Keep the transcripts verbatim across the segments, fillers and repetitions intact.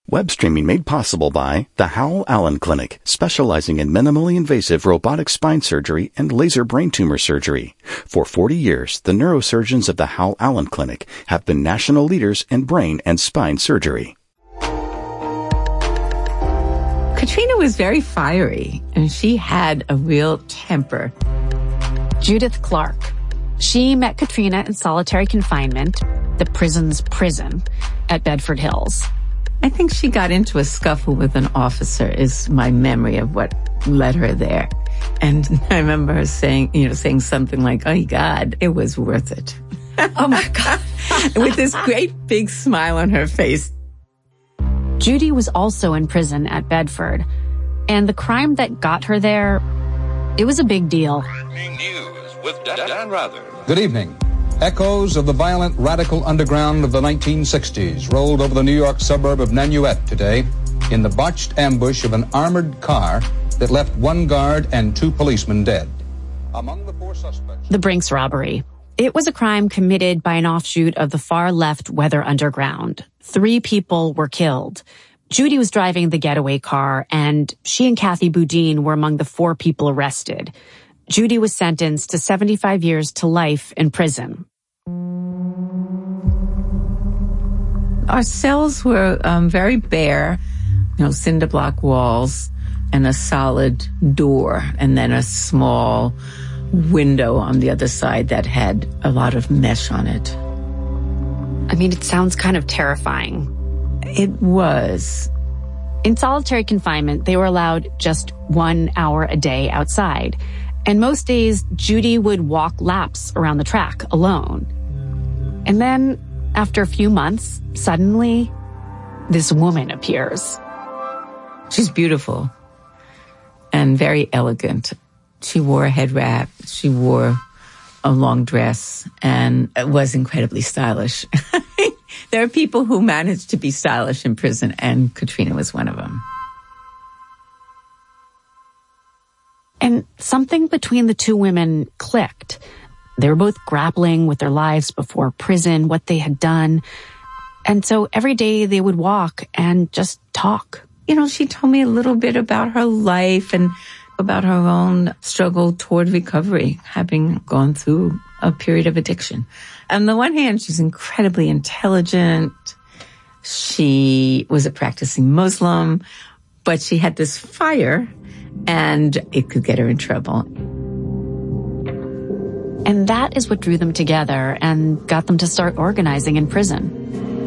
Web streaming made possible by the Howell Allen Clinic, specializing in minimally invasive robotic spine surgery and laser brain tumor surgery. For forty years, the neurosurgeons of the Howell Allen Clinic have been national leaders in brain and spine surgery. Katrina was very fiery, and she had a real temper. Judith Clark. She met Katrina in solitary confinement, the prison's prison, at Bedford Hills. I think she got into a scuffle with an officer is my memory of what led her there. And I remember her saying, you know, saying something like, oh, God, it was worth it. Oh, my God. With this great big smile on her face. Judy was also in prison at Bedford. And the crime that got her there, it was a big deal. News with Dan Rather. Good evening. Echoes of the violent radical underground of the nineteen sixties rolled over the New York suburb of Nanuet today in the botched ambush of an armored car that left one guard and two policemen dead. Among the four suspects... The Brinks robbery. It was a crime committed by an offshoot of the far-left Weather Underground. Three people were killed. Judy was driving the getaway car, and she and Kathy Boudin were among the four people arrested. Judy was sentenced to seventy-five years to life in prison. Our cells were um, very bare, you know, cinder block walls and a solid door, and then a small window on the other side that had a lot of mesh on it. I mean, it sounds kind of terrifying. It was. In solitary confinement, they were allowed just one hour a day outside. And most days, Judy would walk laps around the track alone. And then, after a few months, suddenly, this woman appears. She's beautiful and very elegant. She wore a head wrap. She wore a long dress and was incredibly stylish. There are people who manage to be stylish in prison, and Katrina was one of them. And something between the two women clicked. They were both grappling with their lives before prison, what they had done. And so every day they would walk and just talk. You know, she told me a little bit about her life and about her own struggle toward recovery, having gone through a period of addiction. On the one hand, she's incredibly intelligent. She was a practicing Muslim, but she had this fire, and it could get her in trouble. And that is what drew them together and got them to start organizing in prison.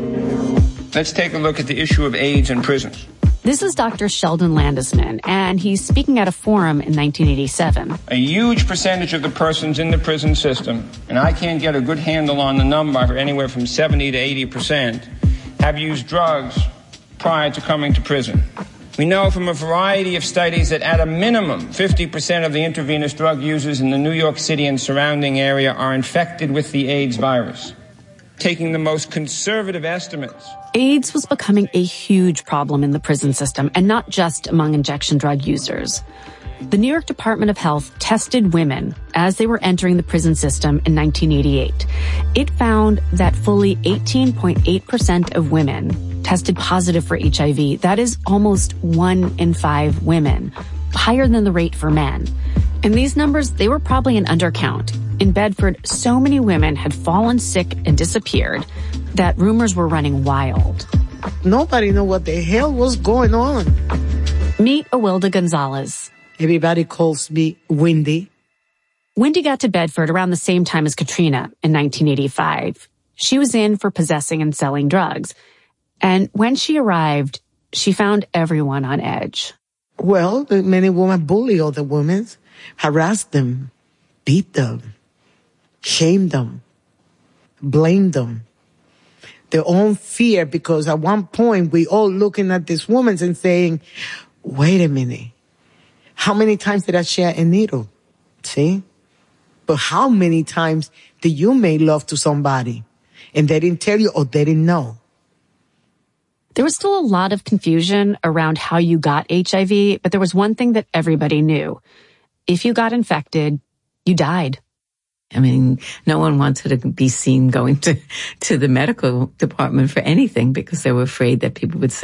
Let's take a look at the issue of AIDS in prisons. This is Doctor Sheldon Landesman, and he's speaking at a forum in nineteen eighty-seven. A huge percentage of the persons in the prison system, and I can't get a good handle on the number, anywhere from seventy to eighty percent, have used drugs prior to coming to prison. We know from a variety of studies that at a minimum, fifty percent of the intravenous drug users in the New York City and surrounding area are infected with the AIDS virus. Taking the most conservative estimates, AIDS was becoming a huge problem in the prison system, and not just among injection drug users. The New York Department of Health tested women as they were entering the prison system in nineteen eighty-eight. It found that fully eighteen point eight percent of women tested positive for H I V. That is almost one in five women, higher than the rate for men. And these numbers, they were probably an undercount. In Bedford, so many women had fallen sick and disappeared that rumors were running wild. Nobody knew what the hell was going on. Meet Awilda Gonzalez. Everybody calls me Wendy. Wendy got to Bedford around the same time as Katrina in nineteen eighty-five. She was in for possessing and selling drugs. And when she arrived, she found everyone on edge. Well, many women bully other women, harass them, beat them, shame them, blame them. Their own fear, because at one point we all looking at this woman and saying, wait a minute, how many times did I share a needle? See? But how many times did you make love to somebody and they didn't tell you or they didn't know? There was still a lot of confusion around how you got H I V, but there was one thing that everybody knew. If you got infected, you died. I mean, no one wanted to be seen going to, to the medical department for anything because they were afraid that people would say,